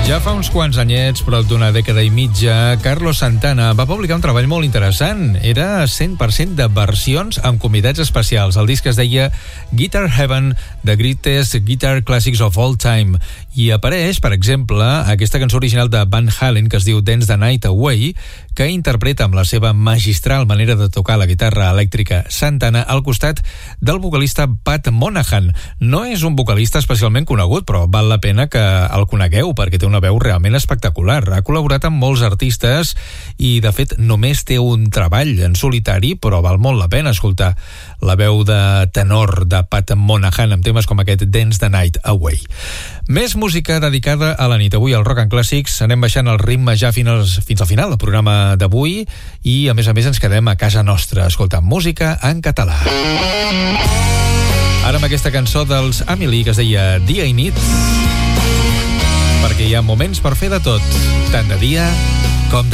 Ja fa uns quants anyets, prop d'una dècada i mitja, Carlos Santana va publicar un treball molt interessant. Era 100% de versions amb convidats especials. El disc es deia Guitar Heaven, The Greatest Guitar Classics of All Time. I apareix, per exemple, aquesta cançó original de Van Halen que es diu Dance the Night Away, que interpreta amb la seva magistral manera de tocar la guitarra elèctrica Santana al costat del vocalista Pat Monahan. No és un vocalista especialment conegut, però val la pena que el conegueu perquè té una veu realment espectacular. Ha col·laborat amb molts artistes i, de fet, només té un treball en solitari, però val molt la pena escoltar la veu de tenor de Pat Monahan amb temes com aquest Dance the Night Away. Més música dedicada a la nit. Avui al Rock and Classics anem baixant el ritme ja fins al final del programa d'avui i, a més, ens quedem a casa nostra escoltant música en català. Ara amb aquesta cançó dels Amelie que es deia Dia i nit, perquè hi ha moments per fer de tot, tant de dia